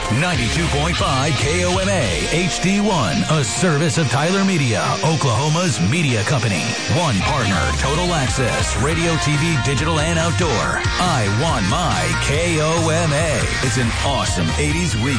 92.5 KOMA HD1, a service of Tyler Media, Oklahoma's media company. One partner, Total Access, radio, TV, digital, and outdoor. I want my KOMA. It's an awesome 80s week.